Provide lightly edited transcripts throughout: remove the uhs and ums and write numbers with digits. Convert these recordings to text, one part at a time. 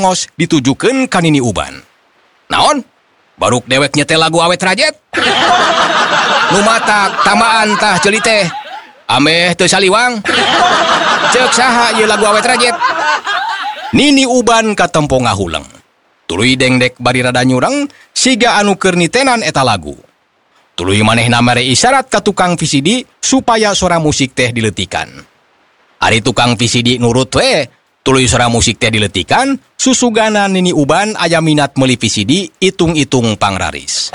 longos ditujukeun ka Nini Uban. Naon? Baruk dewek nyetel lagu awet rajet? Nu matak tamaan tah ceuli teh. Ameh teu saliwang. Ceuk saha ieu lagu awet rajet? Nini Uban katempo ngahuleng. Tuluy dengdek bari rada nyurang siga anu keur nitenan eta lagu. Tuluy manehna mere isyarat ka tukang VCD supaya sora musik teh diletikan. Ari tukang VCD nurut we, tuluy sora musik teh diletikan, susugana Nini Uban aya minat meuli VCD itung-itung pangraris.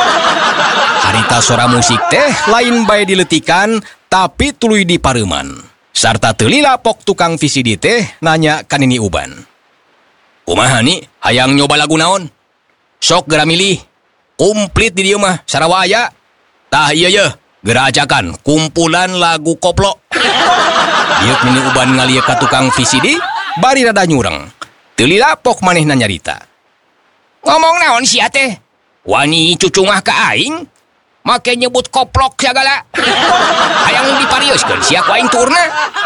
Harita sora musik teh lain bae diletikan, tapi tuluy dipareuman. Sarta teu lila pok tukang VCD teh nanya ka Nini Uban. Kumaha ni, hayang nyoba lagu naon? Sok geura milih. Komplit di dieu mah sarawaya. Tah ieu yeuh, geura ajakan kumpulan lagu koplo. Dieu Nini Uban ngalieu ka tukang VCD, bari rada nyureng. Teu lila pok manehna nyarita. Ngomong naon sia teh? Wani cucungah ka aing? Make nyebut koplok sagala. Hayang diparioskeun sia ku aing turna.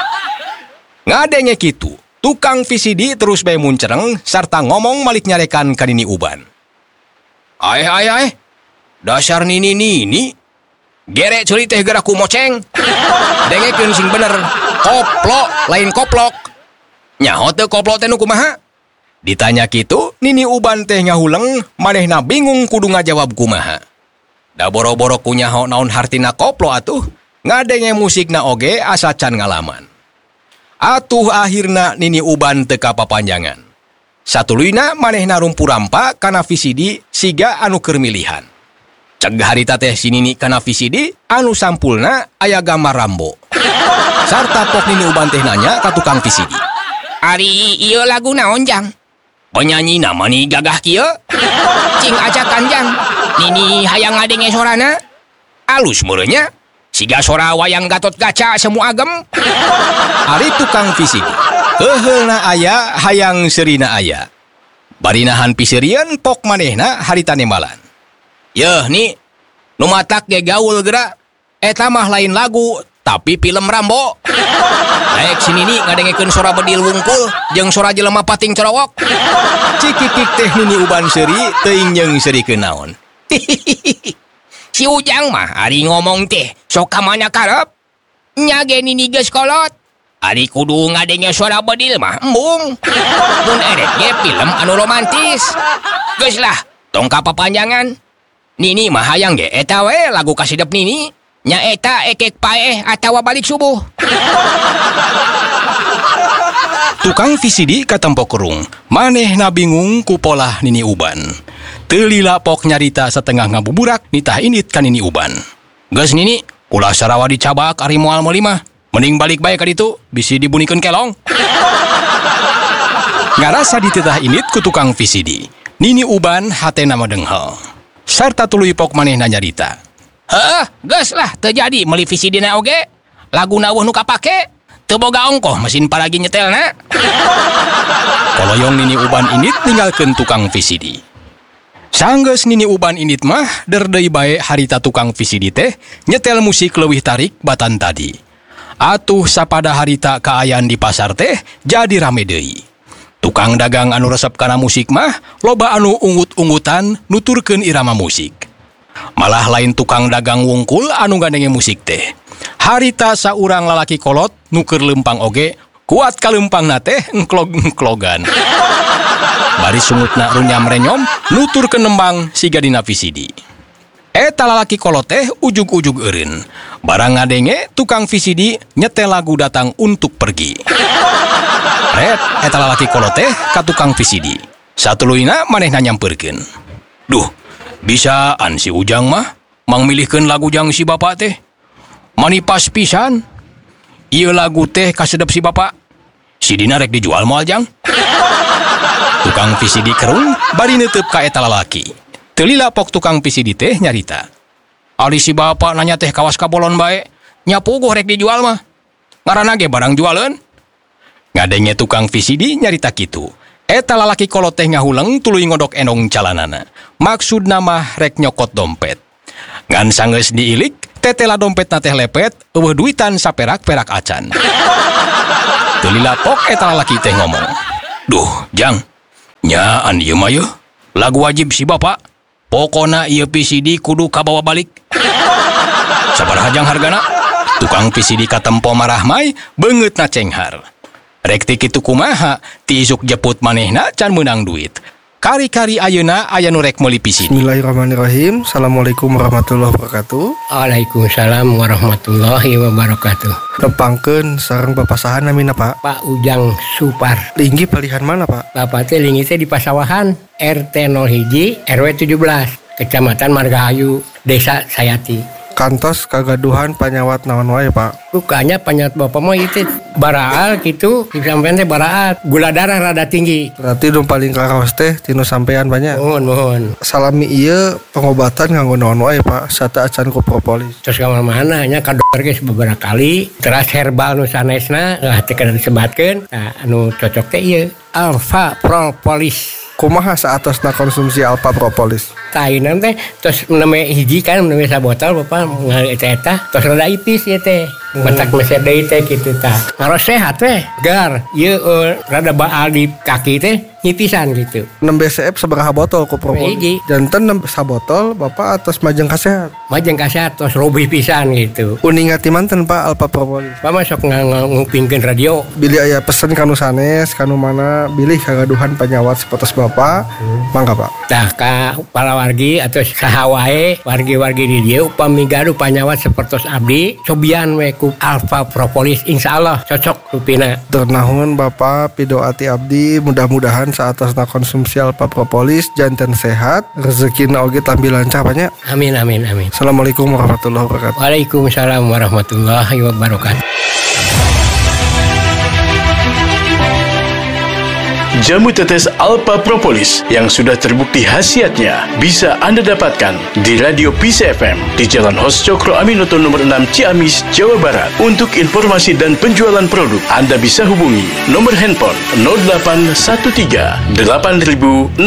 Ngadenge kitu, tukang VCD terus bae muncereng sarta ngomong malik nyarekan ka Nini Uban. Aeh, dasar Nini. Gere ceuli teh geura kumoceng. Dengekeun sing bener, koplo lain koplok. Nyaho teu koplo teh nu kumaha? Ditanya kitu, Nini Uban teh ngahuleng, manehna bingung kudu ngajawab kumaha. Da boro-boro kunyaho naon hartina koplo atuh, ngadenge musikna oge asa can ngalaman. Atuh akhirna Nini Uban teu kapapanjangan. Satuluyna manehna rumpu-rampa kana VCD siga anu keur milihan. Ceg harita teh si Nini kana VCD anu sampulna aya gambar Rambo. Sarta pok Nini Uban teh nanya ka tukang VCD. Ari ieu lagu naon jang? Penyanyi namani gagah kieu? Cing ajakan jang. Nini hayang ngadenge sorana? Alus meureunya. Siga sora wayang Gatot Kaca semu agem. Ari tukang VCD. Heuheulna aya, hayang seurina aya. Bari nahan piseureun pok manehna harita nembalan. Yeuh ni, nu matak ge gaul geura. Eta mah lain lagu, tapi film Rambo. Laek si Nini ngadengekeun sora bedil wungkul jeung sora jelema pating corowok. Cikikik teh Nini Uban seuri teuing jeung seurikeun naon. Si Ujang mah ari ngomong teh sok ka mana karep. Nya ge Nini geus kolot. Ari kudu ngadenge suara bedil mah embung. Mun eret ge film anu romantis. Geus lah, tong kapapanjangan. Nini mah hayang ge eta we lagu kasidep Nini. Nya eta ekek paeh atawa balik subuh. Tukang VCD katempo kerung, manehna bingung ku pola Nini Uban. Teu lila pok nyarita setengah ngabuburak nitah indit ka Nini Uban. Geus Nini, ulah sarawa dicabak ari moal meuli mah. Mending balik bae ka ditu, bisi dibunikeun kelong. Ngarasa dititah indit ku tukang VCD. Nini Uban hatena madenghel. Sarta tuluy pok manehna nyarita. Heuh, geus lah teu jadi meuli VCD-na oge. Laguna eueuh nu kapake. Teu boga ongkoh mesin paragi nyetelna. Koloyong Nini Uban indit ninggalkeun tukang VCD. Sanggeus Nini Uban indit mah derdeui bae harita tukang VCD teh nyetel musik leuwih tarik batan tadi. Atuh sapada harita kaayaan di pasar teh jadi rame deui. Tukang dagang anu resep kana musik mah loba anu ungut-ungutan nuturkeun irama musik. Malah lain tukang dagang wungkul anu gandenge musik teh. Harita saurang lalaki kolot nu keur leumpang oge kuat kaleumpangna teh engklog-engklogan. Bari sungutna runyam renyom nuturkeun nembang siga dina VCD. Eta lalaki kolot teh ujug-ujug eureun. Barang ngadenge tukang VCD nyetel lagu Datang Untuk Pergi. Red eta lalaki kolot teh ka tukang VCD. Satuluyna manehna nyampeurkeun. Duh, bisaan si Ujang mah mangmilihkeun lagu jang si bapak teh. Mani pas pisan. Ieu lagu teh kasedep si bapak. Si dina rek dijual moal jang. Tukang VCD kerung bari neuteup ka eta lalaki. Teu lila pok tukang VCD teh nyarita. Ari si bapak nanya teh kawas kabolon bae. Nya puguh rek dijual mah. Ngaranna ge barang jualeun. Ngadenge tukang VCD nyarita kitu. Eta lalaki kolot teh ngahuleng tuluy ngodok enong calanana. Maksudna mah rek nyokot dompet. Ngan sanggeus diilik, tetela dompetna teh lepet, eueuh duitan saperak-perak acan. Teu lila pok eta lalaki teh ngomong. Duh, Jang. Nyaan ieu mah yeuh. Lagu wajib si Bapak. Pokona ieu PCD kudu kabawa balik. Sabaraha jang hargana? Tukang PCD katempo marah mai beungeutna cenghar. Rek ti kitu kumaha, ti isuk jeput manehna can meunang duit. Kari-kari ayeuna aya nu rek meuli PCD. Bismillahirrahmanirrahim. Assalamualaikum warahmatullahi wabarakatuh. Waalaikumsalam warahmatullahi wabarakatuh. Tepangkeun sareng Bapak saha namina, Pak? Pak Ujang Supar. Linggi palihan mana, Pak? Bapak teh linggi teh di Pasawahan, RT 01 RW 17, Kecamatan Margahayu, Desa Sayati. Kantos kagaduhan panyawat naon wae, Pak? Rukanya panyawat Bapak mah itu baraal gitu, sampean teh baraal, gula darah rada tinggi. Berarti nu paling karaos teh tinu sampean banyak. Mohon. Salami ieu pengobatan nganggo naon wae, Pak? Sata acan ku propolis. Terus ka mana nya ka dokter geus beberapa kali, terus herbal nu sanesna teh kada disebatkeun. Nah, anu cocok teh ieu Alpha Propolis. Kumaha saatosna konsumsi Alpha Propolis? Tainan teh terus neme hiji kan neme sabotol Bapak ngali eta terus rada ipis ieu teh. Matak meser deui teh kitu tah. Ngaros sehat teh, gar. Ieu rada baal di kaki teh nyipisan gitu. 6 BCF sabaraha botol ku propolis? Hiji. Janten 6 sabotol Bapak atas majeng kasehat. Majeng kasehat terus robih pisan gitu. Uningati manten, Pak, Alpha Propolis? Pak masuk ngupingkeun radio. Bilih aya pesen kanu sanes, kanu mana bilih kagaduhan panyawat sapotos Bapak. Mangga, Pak. Tah ka para wargi atau saha wae wargi-wargi di dieu upami gaduh panyawat sapertos abdi cobian we ku Alpha Propolis insyaallah cocok rupina. Ternahun Bapak pidoati abdi mudah-mudahan saatosna konsumsi Alpha Propolis janten sehat, rezekina oge tambil lancar banyak. Amin. Assalamualaikum warahmatullahi wabarakatuh. Waalaikumsalam warahmatullahi wabarakatuh. Jamu tetes Alpha Propolis yang sudah terbukti khasiatnya bisa Anda dapatkan di Radio Peace FM di Jalan Hos Cokro Aminoto nomor 6 Ciamis, Jawa Barat. Untuk informasi dan penjualan produk, Anda bisa hubungi nomor handphone 0813 8000 6860.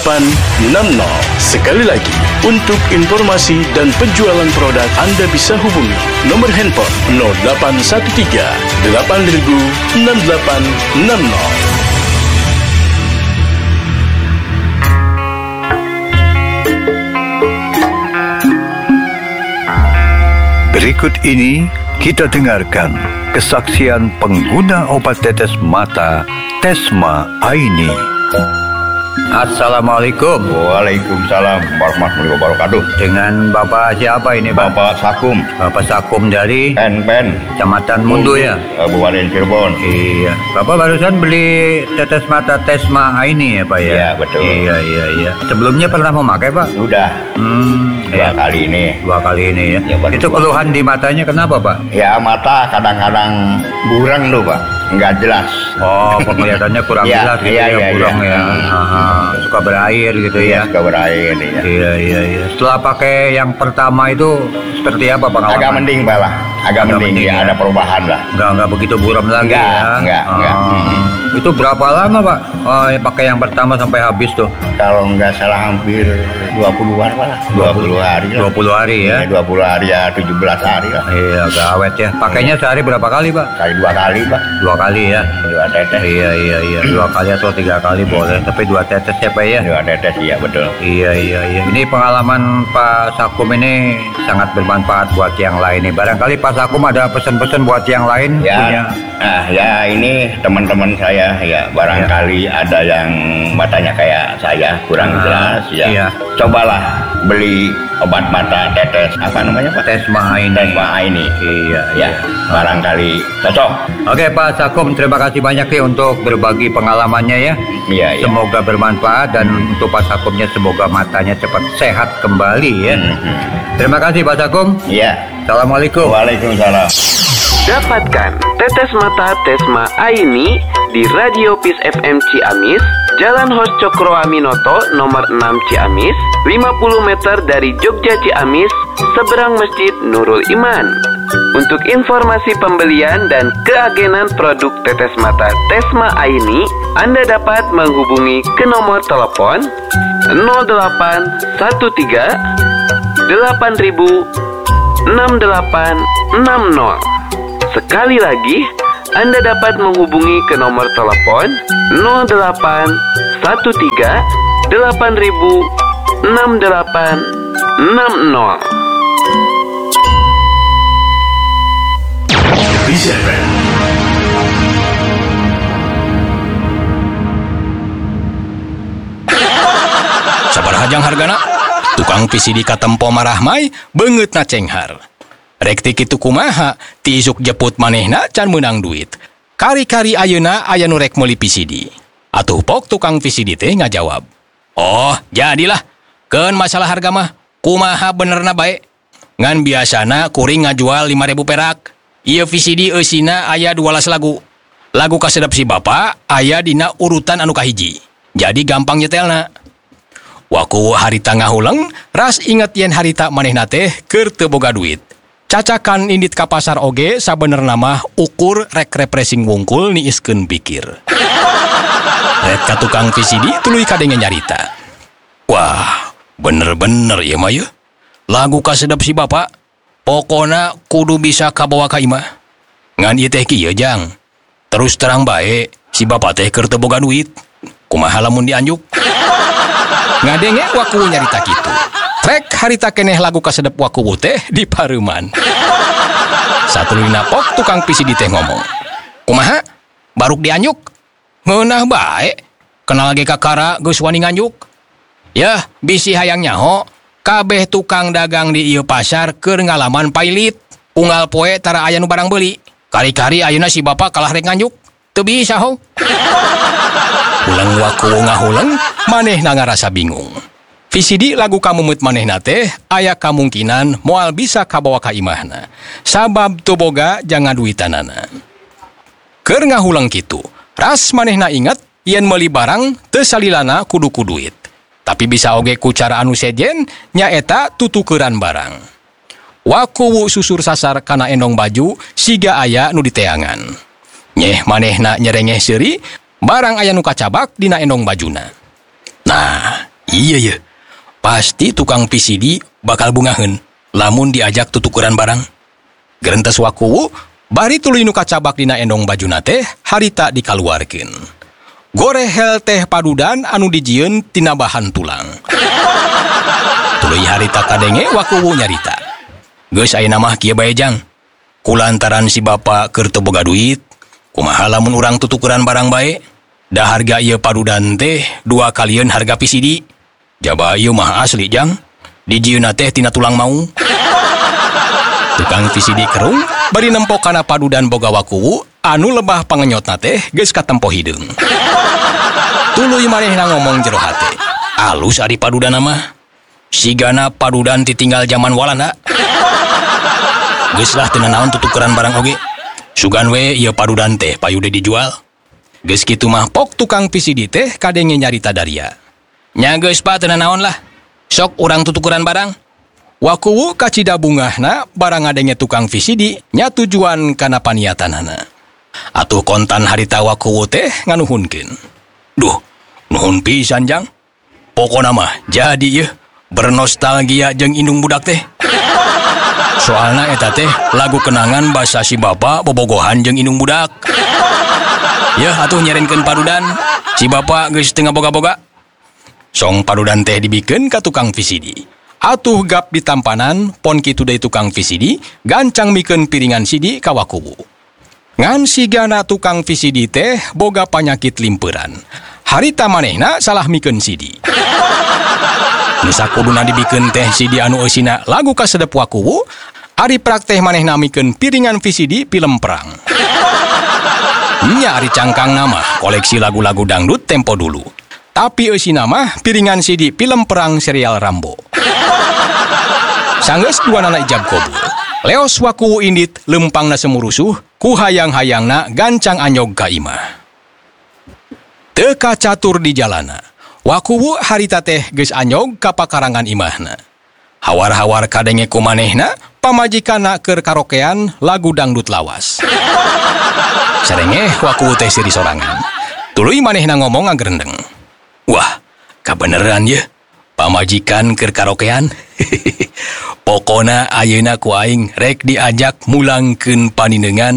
Sekali lagi, untuk informasi dan penjualan produk, Anda bisa hubungi nomor handphone 0813 8000 6860. Berikut ini kita dengarkan kesaksian pengguna obat tetes mata Tesma Aini. Assalamualaikum. Waalaikumsalam warahmatullahi wabarakatuh. Dengan Bapak siapa ini, Pak? Bapak Sakum. Bapak Sakum dari Pen. Kecamatan Mundu ya? Kabupaten Cirebon. Iya. Bapak barusan beli tetes mata Tesma Aini ya, Pak ya? Iya, betul. Iya. Sebelumnya pernah memakai, Pak? Sudah. Dua kali ini ya. Itu keluhan di matanya kenapa, Pak? Ya, mata kadang-kadang burang tuh, Pak. Enggak jelas. Oh, penglihatannya kurang jelas gitu ya, burang ya. Suka berair gitu ya. Suka berair ya. Iya. Setelah pakai yang pertama itu seperti apa pengalaman? Agak mending, Pak lah. Agak mending ya, ada perubahan lah. Enggak begitu buram lagi Enggak. Itu berapa lama, Pak? Pakai yang pertama sampai habis tuh? Kalau enggak salah hampir 20-an, Pak lah. 20 hari lah. 20 hari ya? 20 hari ya, 17 hari lah. Iya, agak awet ya. Pakainya sehari berapa kali, Pak? Kali 2 kali, Pak. 2 kali ya? 2 tetes. Iya. 2 kali atau 3 kali boleh. Tapi 2 tetes ya, Pak ya? 2 tetes, iya betul. Iya. Ini pengalaman Pak Sakum ini sangat bermanfaat buat yang lain nih. Barangkali Pak Sakum ada pesan-pesan buat yang lain ya, punya. Ya ini teman-teman saya ya barangkali ada yang matanya kayak saya kurang jelas ya. Iya. Cobalah beli obat mata tetes apa namanya, Pak? Tesma Aini. Iya. Barangkali cocok. Oke, Pak Sakum, terima kasih banyak ya untuk berbagi pengalamannya ya. Iya. Semoga bermanfaat dan untuk Pak Sakumnya semoga matanya cepat sehat kembali ya. Terima kasih Pak Sakum. Iya. Assalamualaikum. Waalaikumsalam. Dapatkan tetes mata Tesma Aini di Radio Peace FM Ciamis, Jalan Hos Cokro Aminoto nomor 6 Ciamis, 50 meter dari Jogja Ciamis, seberang Masjid Nurul Iman. Untuk informasi pembelian dan keagenan produk tetes mata Tesma Aini, Anda dapat menghubungi ke nomor telepon 0813 8000 6860. Sekali lagi Anda dapat menghubungi ke nomor telepon 0813 8000 6860. Bisa FM. Sabaraha jang hargana? Tukang PCD katempo marah mai beungeut na cenghar. Rek ti kitu kumaha ti isuk jeput manehna can meunang duit. Kari-kari ayeuna aya nu rek meuli PCD. Atuh pok tukang PCD teh ngajawab. Oh, jadilah. Keun masalah harga mah kumaha benerna bae. Ngan biasana kuring ngajual 5.000 perak. Ieu VCD eusina aya 12 lagu. Lagu kasedep si Bapa aya dina urutan anu kahiji. Jadi gampang nyetelna. Waku harita ngahuleng, ras inget yen harita manehna teh keur teu boga duit. Cacakan indit ka pasar oge sabenerna mah ukur rek refreshing wungkul niiskeun pikir. Rek ka tukang VCD tuluy kadenge nyarita. Wah, bener-bener ieu mah yeuh. Lagu kasedep si Bapa pokona kudu bisa kabawa ka imah. Ngan ieu teh kieu jang. Terus terang bae, si Bapa teh keur teu boga duit. Kumaha lamun dianjuk? Ngadenge waku nyarita kitu. Rek harita keneh lagu kasedep waku teh di pareuman. Satulina pok tukang PCD teh ngomong. Kumaha? Baruk dianjuk? Ngeunah bae. Kenal ge kakara geus wani nganjuk. Yah, bisi hayang nyaho. Kabeh tukang dagang di ieu pasar keur ngalaman pailit. Unggal poe tara aya nu barang beuli. Kari-kari ayeuna si Bapa kalah rek nganjuk. Teu bisa ho. Ulang waku ngahuleng, manehna ngarasa bingung. VCD lagu kamumeut manehna teh aya kamungkinan moal bisa kabawa ka imahna. Sabab teu boga jang ngaduitanana. Keur ngahuleng kitu, ras manehna inget yen meuli barang teu salilana kudu ku duit. Tapi bisa oge ku cara anu sejen nyaeta tutukeuran barang. Waku susur sasar kana endong baju siga aya nu diteangan. Nyeh manehna nyerengeh seuri barang aya nu kacabak dina endong bajuna. Nah, iya ye. Pasti tukang PCD bakal bungaheun lamun diajak tutukuran barang. Gerentes waku bari tuluy nu kacabak dina endong bajuna teh harita dikaluarkeun. Gorehel teh padudan anu dijieun tina bahan tulang. Tuluy harita kadenge waku nyarita. Geus ayeuna mah kieu bae jang. Kulantaran si Bapa keur teu boga duit, kumaha lamun urang tutukuran barang bae? Da harga ieu padudan teh 2 kalieun harga PCD. Jaba ieu mah asli jang. Dijieunna teh tina tulang mau. Tukang VCD kerung bari nempo kana padudan boga waku anu lebah pangenyotna teh geus katempo hideung. Tuluy manehna ngomong jero hate. Alus ari padudan mah. Sigana padudan ditinggal zaman Walanda. Geus lah teu naon tutukeran barang oge. Sugan we ieu padudan teh payude dijual. Geus kitu mah pok tukang PCD teh kadenge nyarita daria. Nya geus pa teu naon lah. Sok urang tutukeran barang. Wakuwu kacida bungahna barang ngadenge tukang VCD nya tujuan kana paniatanana. Atuh kontan harita wakuwu teh nganuhunkeun. Duh, nuhun pisan jang. Pokona mah jadi yeuh bernostalgia jeung indung budak teh. Soalna eta teh lagu kenangan basa si Bapa bobogohan jeung indung budak. Yeuh atuh nyerenkeun padudan, si Bapa geus teu ngaboga-boga. Song padudan teh dibikeun ka tukang VCD. Atuh gap ditampanan, pon kitu deui tukang VCD, gancang mikeun piringan CD ka wakuwu. Ngan sigana tukang VCD teh boga panyakit limpeuran. Harita manehna salah mikeun CD. Nu sakuduna dibikeun teh CD anu eusina lagu kasedep wakuwu, ari prakteh manehna mikeun piringan VCD film perang. Nya ari cangkang nama koleksi lagu-lagu dangdut tempo dulu. Tapi eusina mah piringan CD film perang serial Rambo. Sanggeus duanana ijab kabul. Leos wakuwu indit lempangna semurusuh ku hayang-hayangna gancang anyog ka imah. Teu kacatur di jalana. Wakuwu harita teh geus anyog ka pakarangan imahna. Hawar-hawar kadenge ku manehna pamajikanna keur karaokean lagu dangdut lawas. Sarengeh wakuwu teh siri sorangan. Tuluy manehna ngomong ngagerendeng. Wah, kabeneran ye. Pamajikan keur karaokean. Pokona ayeuna ku aing rek diajak mulangkeun panindeungan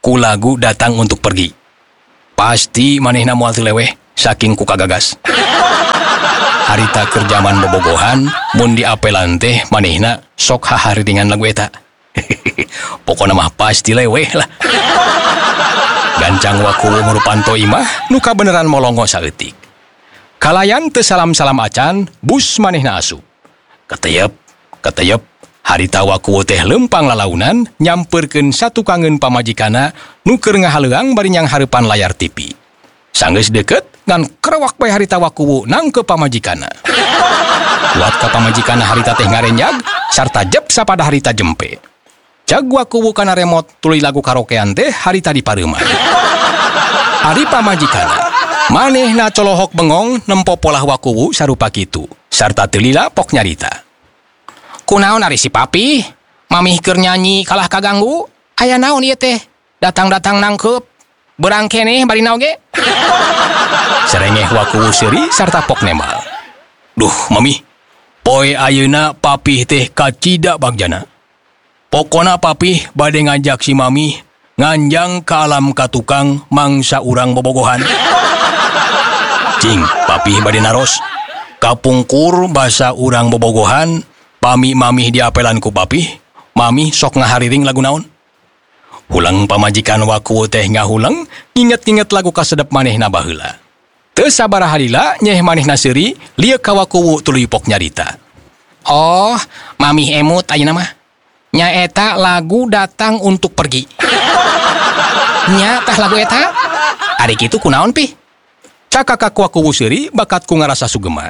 ku lagu datang untuk pergi. Pasti manehna moal teu leweh saking ku kagagas. Harita kerjaman bobogohan mun diapelan teh manehna sok haharingan lagu eta. Pokona mah pasti leweh lah. Gancang waku murupanto imah nuka beneran molongo saeutik. Kalayan teu salam-salam acan bus manehna asup. Keteyep harita waku teh lempang lalaunan nyamperkeun satukangeun pamajikana nu keur ngahaleuang bari nyang hareupan layar TV. Sanggeus deukeut ngan krewak bae harita waku nangkep pamajikana. Kuat ka pamajikana harita teh ngarenjag sarta jep sapada harita jempe. Jag waku kana remote tuluy lagu karaokean teh harita dipareumah. Ari pamajikana manehna colohok bengong nempo polah waku sarupa kitu sarta teu lila pok nyarita. Kunaon ari si papi? Mamih keur nyanyi kalah kaganggu? Aya naon ieu teh? Datang-datang nangkep. Berang keneh bari naoge? Serengeh waku seuri sarta pok nembal. Duh, mami. Poe ayeuna papi teh kacida bagjana. Pokona papi bade ngajak si mami nganjang ka alam ka tukang mangsa urang bobogohan. Cing, papi bade naros. Kapungkur basa urang bobogohan, pami mamih diapelan ku papi, mami sok ngahariring lagu naon. Hulang pamajikan waku teh ngahulang, inget-inget lagu kasedep manehna baheula. Teu sabaraha lila nyeh manehna seuri, lieu ka waku tuluy pok nyarita. Oh, mamih emut ayeuna mah. Nya eta lagu datang untuk pergi. Nya tah lagu eta? Ari kitu kunaon pi? Cakak waku seuri bakat ku ngarasa sugema.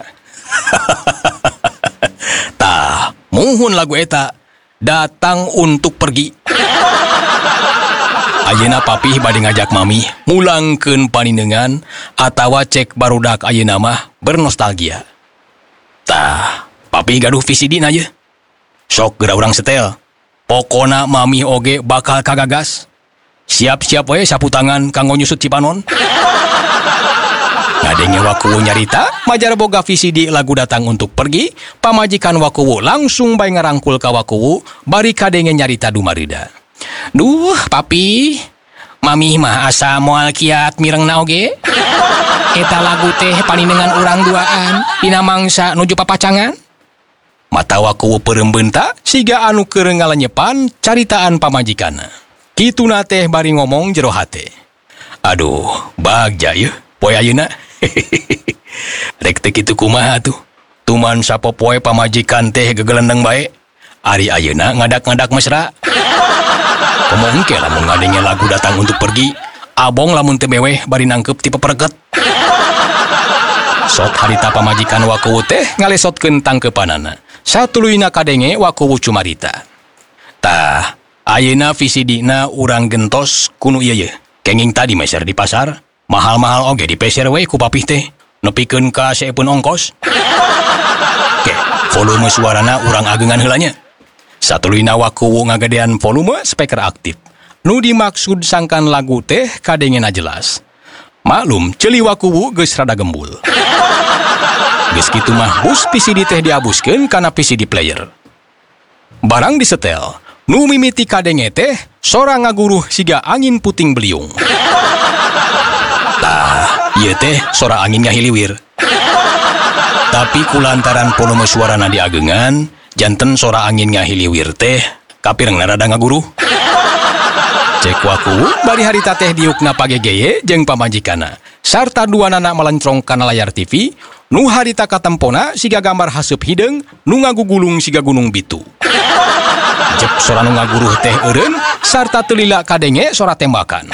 Tah, muhun lagu eta datang untuk pergi. Ayeuna papi bade ngajak mami mulangkeun panindeungan atawa cek barudak ayeuna mah bernostalgia. Tah, papi gaduh VCD na ye. Sok geura urang setel. Pokona mami oge bakal kagagas. Siap-siap we sapu tangan kanggo nyusut cipanon. Ngadenge waku nyarita, majar boga VCD lagu datang untuk pergi, pamajikan waku langsung bae ngarangkul ka waku, bari kadenge nyarita dumareuda. Duh, papi, mami mah asa moal kiat mirengna oge. Eta lagu teh panindeungan urang duaan, dina mangsa nuju papacangan. Mata waku peurembeunta siga anu keur ngalenyepan caritaan pamajikana. Kituna teh bari ngomong jero hate. Aduh, bagja yeuh poe ayeuna. Rek teh kitu kumaha tuh? Tuman sapopoe pamajikan teh gegelendeng bae. Ari ayeuna ngadak-ngadak mesra. Komo engke lamun ngadenge lagu datang untuk pergi, abong lamun teu beweh bari nangkep ti pepereket. Sok harita pamajikan waku teh ngalesotkeun tangkepanana. Satuluyna kadenge waku cumarita. Tah, ayeuna VCD-na urang gentos kunu ieu ye. Kenging tadi meser di pasar, mahal-mahal oge dipeser we ku papih teh, nepikeun ka saepeun ongkos. Ke, volume suarana urang agengan heula nya. Satuluyna waku ngagadean volume speaker aktif. Nu dimaksud sangkan lagu teh kadengena jelas. Maklum, ceuli waku geus rada gembul. Geus kitu mah bus VCD teh diabuskeun kana VCD player. Barang disetel, nu mimiti kadenge teh sora ngaguruh siga angin puting beliung. Tah, ieu teh sora angin ngahiliwir. Tapi kulantaran volume suarana diagengan, janten sora angin ngahiliwir teh kapirengna rada ngaguruh. Cek waku bari harita teh diukna pagegeye jeung pamajikana sarta duanana melencrong kana layar TV nu harita katempona siga gambar haseup hideung nu ngagugulung siga gunung bitu. Jep sora nu ngaguruh teh eureun sarta teu lila kadenge sora tembakan.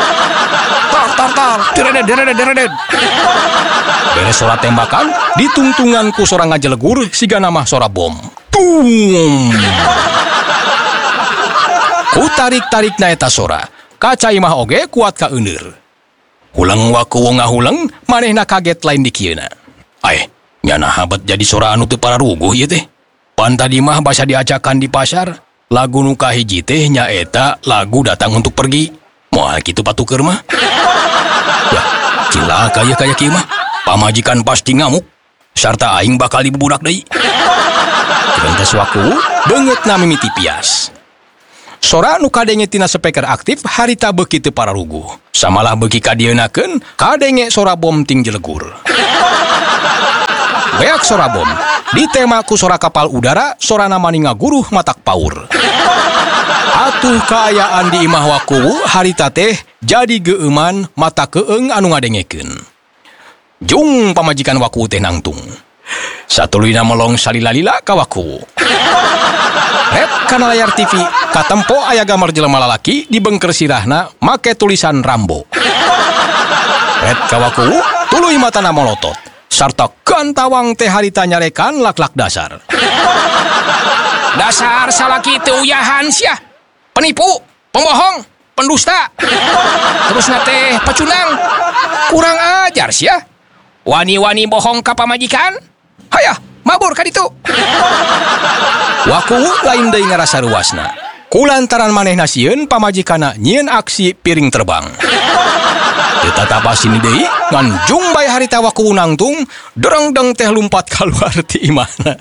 Tar, deredet. Beres sora tembakan ditungtungan ku sora ngajelegur siga nama sora bom. Tum. Ku tarik-tarik na eta sora, kaca imah oge kuat ka euneur. Hulang waku ngahulang, manehna kaget lain di kieuna. Nyana habat jadi sora anu teu pararuguh ieu teh. Pan tadi mah basa diacakan di pasar, lagu nu kahiji teh nyaeta lagu datang untuk pergi. Moal kitu patukeun mah. Wah, cilaka ieu kaya kieu mah. Pamajikan pasti ngamuk, sarta aing bakal dibubudak deui. Kerentes waku beungeutna mimiti pias. Sora nu kadenge tina speaker aktif harita beuki teu pararuguh. Samalah beuki kadienakeun kadenge sora bom ting jelegur. Beak sora bom ditema ku sora kapal udara, sorana mani ngaguruh matak paur. Atuh kaayaan di imah wakuwu harita teh jadi geuman mata keeng anu ngadengekeun. Jung pamajikan wakuwu teh nangtung. Satuluyna melong salilalila ka wakuwu. Rep kana layar TV katempo aya gambar jelema lalaki dibengker sirahna make tulisan Rambo. Red ka wakuwu tuluy matana molotot sarta kantawang teh harita nyarekan lak-lak dasar. Dasar salaki teu uyahan sia. Penipu, pembohong, pendusta. Terus nate pecundang. Kurang ajar sia. Wani-wani bohong ka pamajikan. Hayah, mabur ka ditu. Wakuwu lain deui ngarasa ruasna. Kulantaran manehna sieun pamajikana nyieun aksi piring terbang. Teu tatapa sini deui ngan jung bae harita wakuwu nangtung, dereng-deng teh lumpat kaluar ti imahna.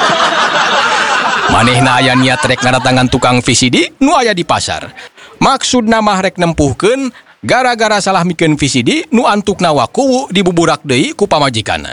Manehna aya niat rek ngaratangan tukang VCD nu aya di pasar. Maksudna mah rek nempuhkeun gara-gara salah mikeun VCD nu antukna wakuwu dibuburak deui ku pamajikanna.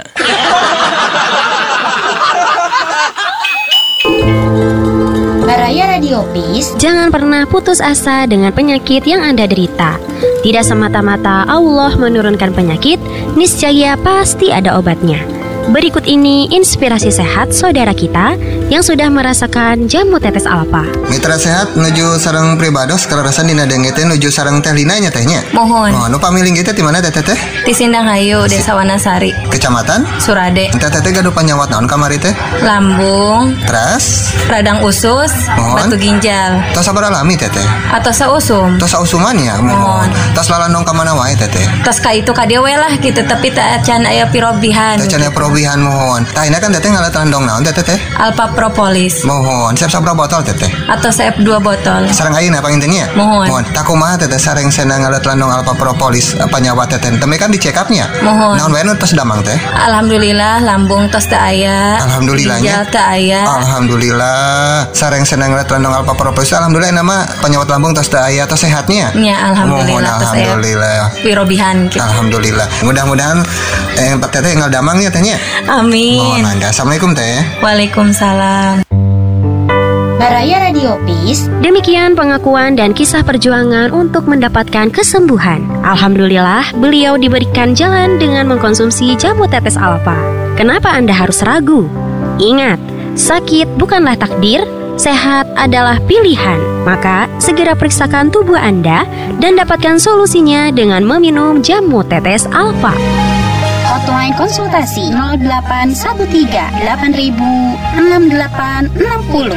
Baraya Radio Peace, jangan pernah putus asa dengan penyakit yang Anda derita. Tidak semata-mata Allah menurunkan penyakit, niscaya pasti ada obatnya. Berikut ini inspirasi sehat saudara kita yang sudah merasakan jamu tetes alpa. Mitra sehat nuju sareng pribados kararasan dina denge teh nuju sareng teh Lina nya tehnya. Mohon. Nu pamiling kita di mana teh teh? Di Sindang Hayu, Desa Wanasari. Kecamatan? Surade. Teh teh gaduh panyawat naon kamari teh? Lambung. Teras? Radang usus. Mohon. Batu ginjal. Tos sabar alami teh teh? Atau sausum. Tos sausuman ya? Mohon. Tos lalandong ka mana wae teh teh? Tos ka itu ka dieu we lah gitu, tapi teh can aya pirobihan. Teh can aya pirobihan mohon. Tah ini kan teh ngalat landong naon teh teh? Alpha Propolis. Mohon. Siap sabra botol teh teh? Atau siap 2 botol. Sareng ayeuna pangintennya? Mohon. Tak kumaha teh sareng sena ngalat landong Alpha Propolis panyawat teh teh. Teme kan di check up-nya. Mohon. Naon wae nu tos damang teh? Alhamdulillah lambung tos teu aya. Alhamdulillahnya. Ginjal teu aya. Alhamdulillah. Sareng senang ngalat landong Alpha Propolis. Alhamdulillah nama penyawat lambung tos teu aya tos sehatnya. Ya alhamdulillah. Mohon alhamdulillah. Pirobihan gitu. Alhamdulillah. Mudah-mudahan teteh tinggal damang ya tehnya. Amin. Mohon mangga. Assalamualaikum teh. Waalaikumsalam. Baraya Radio Peace, demikian pengakuan dan kisah perjuangan untuk mendapatkan kesembuhan. Alhamdulillah, beliau diberikan jalan dengan mengkonsumsi jamu tetes alpa. Kenapa Anda harus ragu? Ingat, sakit bukanlah takdir, sehat adalah pilihan. Maka, segera periksakan tubuh Anda dan dapatkan solusinya dengan meminum jamu tetes alpa. Hotline konsultasi 0813 8000 6860 0813 8000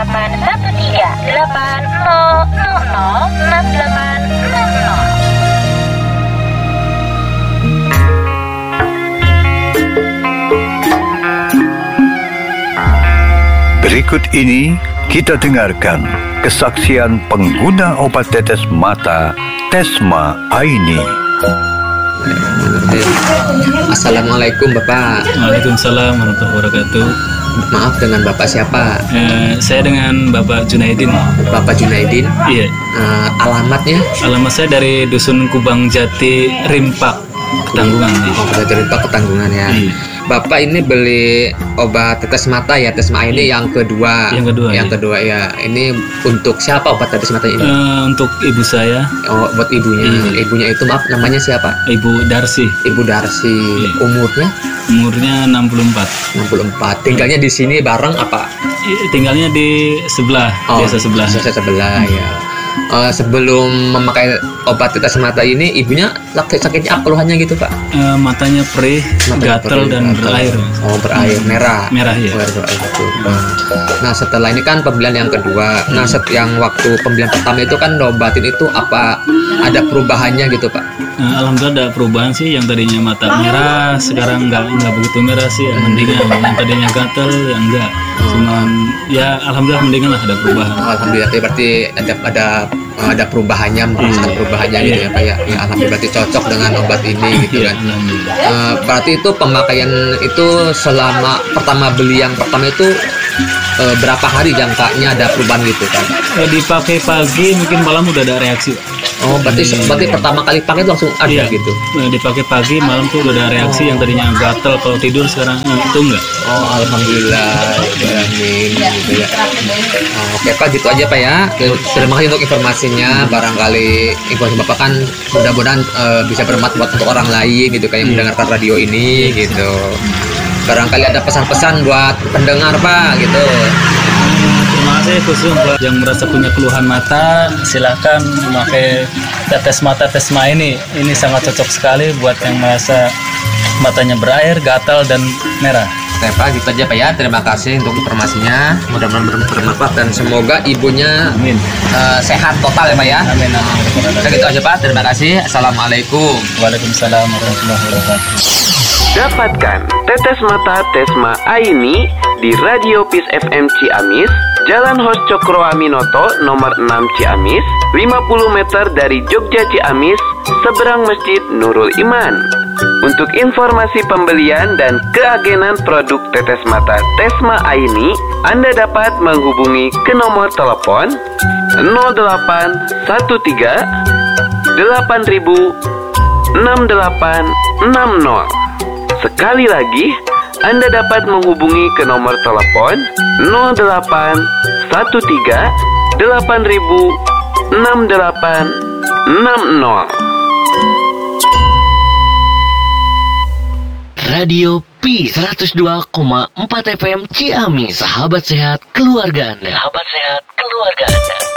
6860. Berikut ini kita dengarkan kesaksian pengguna obat tetes mata Tesma Aini. Assalamualaikum Bapak. Waalaikumsalam warahmatullahi wabarakatuh. Maaf, dengan Bapak siapa? Saya dengan Bapak Junaidin. Bapak Junaidin? Iya. Alamatnya? Alamat saya dari Dusun Kubang Jati, Rimpak, Ketanggungan. Rimpak, Ketanggungan ya. Iya. Bapak ini beli obat tetes mata ya, Tesma ini yang kedua. Yang kedua ya. Ini untuk siapa obat tetes mata ini? Untuk ibu saya. Oh, buat ibunya. Ibunya itu maaf, namanya siapa? Ibu Darsi. Ibu Darsi. Umurnya? Umurnya 64. 64. Tinggalnya di sini bareng apa? Tinggalnya di sebelah, desa sebelah. Desa sebelah ya. Sebelum memakai obat tetes mata ini, ibunya sakitnya apa keluhannya gitu Pak? Matanya perih, gatal dan berair. Oh, berair, merah. Merah ya. Nah, setelah ini kan pembelian yang kedua. Nah, yang waktu pembelian pertama itu kan obatin itu apa ada perubahannya gitu Pak? Alhamdulillah ada perubahan sih. Yang tadinya mata merah sekarang nggak begitu merah sih. Mendingan. Yang tadinya gatal ya enggak. Cuman ya alhamdulillah mendingan lah, ada perubahan. Alhamdulillah berarti ada ada perubahannya, merasakan perubahannya gitu ya Pak ya. Ya alhamdulillah berarti cocok dengan obat ini gitu kan. Berarti itu pemakaian itu selama pertama beli yang pertama itu berapa hari jangkanya ada perubahan gitu kan? Ya, dipakai pagi mungkin malam udah ada reaksi. Oh berarti pertama kali pakai itu langsung ada gitu? Dipakai pagi malam tuh udah ada reaksi yang tadinya gatel kalau tidur sekarang itu enggak. Oh alhamdulillah, amin gitu ya. Oke Pak gitu aja Pak ya. Terima kasih untuk informasinya. Barangkali informasi Bapak kan mudah-mudahan bisa bermanfaat untuk orang lain gitu kayak mendengarkan radio ini gitu. Barangkali ada pesan-pesan buat pendengar Pak gitu. Terima kasih khusus buat yang merasa punya keluhan mata, silakan memakai tetes mata Tesma ini. Ini sangat cocok sekali buat yang merasa matanya berair, gatal dan merah. Oke Pak, gitu aja Pak ya. Terima kasih untuk informasinya. Mudah-mudahan bermanfaat dan semoga ibunya sehat total ya Pak ya. Amin. Oke, gitu aja Pak. Terima kasih. Assalamualaikum. Waalaikumsalam warahmatullahi wabarakatuh. Dapatkan tetes mata Tesma Aini di Radio Peace FM Ciamis, Jalan Hos Cokro Aminoto nomor 6 Ciamis, 50 meter dari Jogja Ciamis, seberang Masjid Nurul Iman. Untuk informasi pembelian dan keagenan produk tetes mata Tesma Aini, Anda dapat menghubungi ke nomor telepon 0813 8000 6860. Sekali lagi, Anda dapat menghubungi ke nomor telepon 0813 8000 6860. Radio P 102,4 FM Ciamis, sahabat sehat keluarga Anda. Sahabat sehat keluarga Anda.